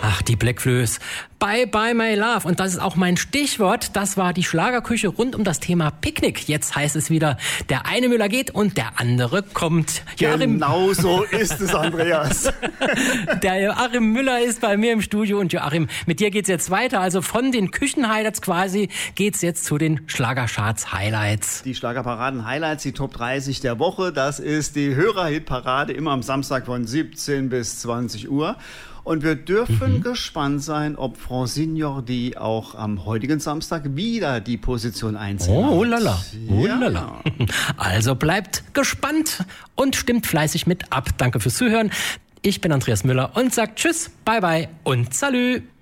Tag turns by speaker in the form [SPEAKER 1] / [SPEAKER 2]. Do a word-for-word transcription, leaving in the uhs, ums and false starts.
[SPEAKER 1] Ach, die Blackflöß. Bye, bye, my love. Und das ist auch mein Stichwort. Das war die Schlagerküche rund um das Thema Picknick. Jetzt heißt es wieder, der eine Müller geht und der andere kommt.
[SPEAKER 2] Joachim, genau so ist es, Andreas.
[SPEAKER 1] Der Joachim Müller ist bei mir im Studio. Und Joachim, mit dir geht's jetzt weiter. Also von den Küchen-Highlights quasi geht's jetzt zu den Schlagercharts-Highlights.
[SPEAKER 2] Die Schlagerparaden-Highlights, die Top dreißig der Woche. Das ist die Hörerhit-Parade, immer am Samstag von siebzehn bis zwanzig Uhr. Und wir dürfen mhm. gespannt sein, ob Frau Signordi auch am heutigen Samstag wieder die Position eins hat.
[SPEAKER 1] Oh lala, oh
[SPEAKER 2] ja.
[SPEAKER 1] lala. Also bleibt gespannt und stimmt fleißig mit ab. Danke fürs Zuhören. Ich bin Andreas Müller und sag Tschüss, Bye Bye und Salü.